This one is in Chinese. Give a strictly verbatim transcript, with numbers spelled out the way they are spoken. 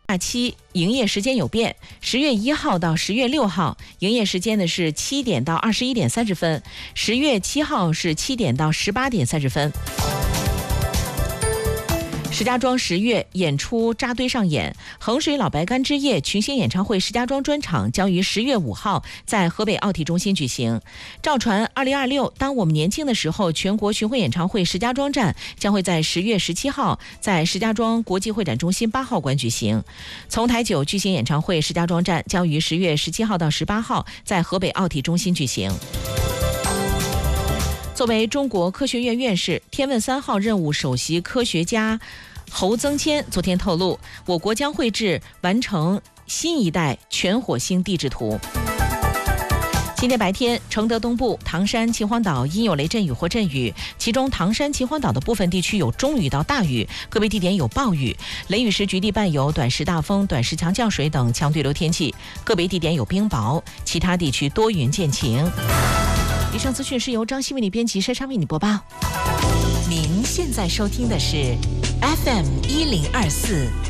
假期营业时间有变，十月一号到十月六号营业时间呢是七点到二十一点三十分，十月七号是七点到十八点三十分。石家庄十月演出扎堆上演，衡水老白干之夜群星演唱会石家庄专场将于十月五号在河北奥体中心举行。赵传二零二六当我们年轻的时候全国巡回演唱会石家庄站将会在十月十七号在石家庄国际会展中心八号馆举行。从台九巨星演唱会石家庄站将于十月十七号到十八号在河北奥体中心举行。作为中国科学院院士、天问三号任务首席科学家侯增谦昨天透露，我国将绘制完成新一代全火星地质图。今天白天，承德东部、唐山、秦皇岛阴有雷阵雨或阵雨，其中唐山、秦皇岛的部分地区有中雨到大雨，个别地点有暴雨，雷雨时局地伴有短时大风、短时强降水等强对流天气，个别地点有冰雹，其他地区多云见晴。以上资讯是由张希为你编辑，珊珊为你播报。您现在收听的是 F M 一零二四